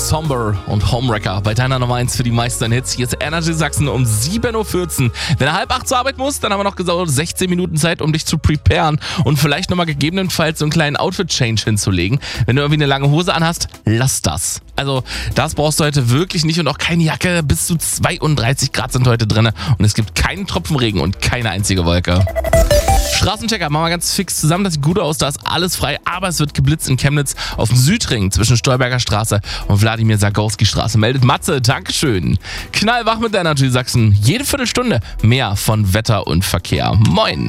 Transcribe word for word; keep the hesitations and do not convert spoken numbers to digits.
Somber und Homewrecker bei deiner Nummer eins für die meisten Hits. Hier ist Energy Sachsen um sieben Uhr vierzehn. Wenn du halb acht zur Arbeit musst, dann haben wir noch gesagt sechzehn Minuten Zeit, um dich zu preparen und vielleicht nochmal gegebenenfalls so einen kleinen Outfit-Change hinzulegen. Wenn du irgendwie eine lange Hose anhast, lass das. Also das brauchst du heute wirklich nicht und auch keine Jacke. Bis zu zweiunddreißig Grad sind heute drin und es gibt keinen Tropfen Regen und keine einzige Wolke. Straßenchecker, machen wir ganz fix zusammen, das sieht gut aus, da ist alles frei, aber es wird geblitzt in Chemnitz auf dem Südring zwischen Stolberger Straße und Wladimir Sagorski Straße. Meldet Matze, Dankeschön. Knallwach mit der Energy Sachsen, jede Viertelstunde mehr von Wetter und Verkehr. Moin!